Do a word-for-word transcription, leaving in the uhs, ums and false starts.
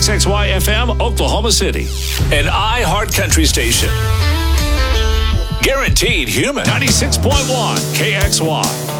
K X Y F M, Oklahoma City. An iHeart Country station. Guaranteed human. ninety-six point one K X Y.